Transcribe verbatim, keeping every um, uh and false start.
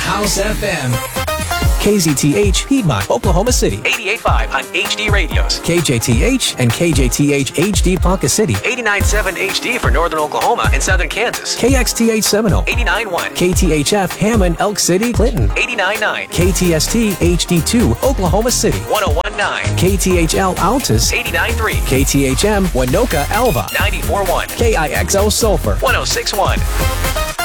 House F M. K Z T H, Piedmont, Oklahoma City. eighty-eight point five on H D Radios. K J T H and K J T H H D Ponca City. eighty-nine point seven H D for northern Oklahoma and southern Kansas. K X T H Seminole. eighty-nine point one. K T H F Hammond, Elk City, Clinton. eighty-nine point nine. K T S T H D two, Oklahoma City. one oh one point nine. K T H L Altus. eighty-nine point three. K T H M Winoka Alva. ninety-four point one. K I X O Sulphur. one oh six point one.